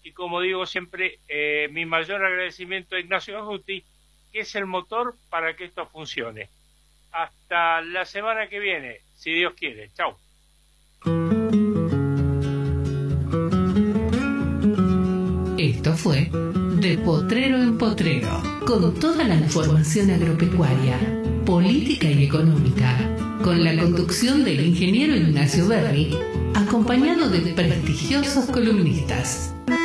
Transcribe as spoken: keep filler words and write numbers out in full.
y como digo siempre, eh, mi mayor agradecimiento a Ignacio Aguti, que es el motor para que esto funcione. Hasta la semana que viene, si Dios quiere. Chau. Esto fue De Potrero en Potrero, con toda la información agropecuaria, política y económica, con la conducción del ingeniero Ignacio Berri, acompañado de prestigiosos columnistas.